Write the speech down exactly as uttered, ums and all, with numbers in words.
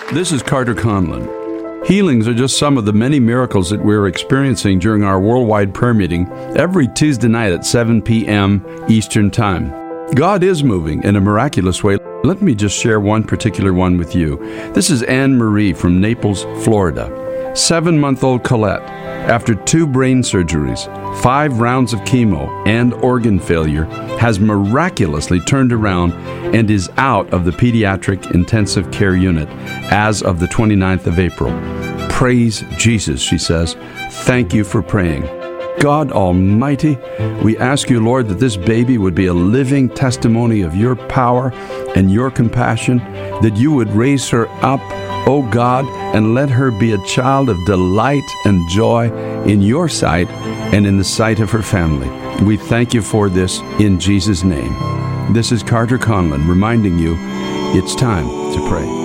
This is Carter Conlon. Healings are just some of the many miracles that we're experiencing during our worldwide prayer meeting every Tuesday night at seven p.m. Eastern Time. God is moving in a miraculous way. Let me just share one particular one with you. This is Anne Marie from Naples, Florida. Seven-month-old Colette, after two brain surgeries, five rounds of chemo, and organ failure, has miraculously turned around and is out of the pediatric intensive care unit as of the twenty-ninth of April. Praise Jesus, she says. Thank you for praying. God Almighty, we ask you, Lord, that this baby would be a living testimony of your power and your compassion, that you would raise her up, O God, and let her be a child of delight and joy in your sight and in the sight of her family. We thank you for this in Jesus' name. This is Carter Conlon reminding you it's time to pray.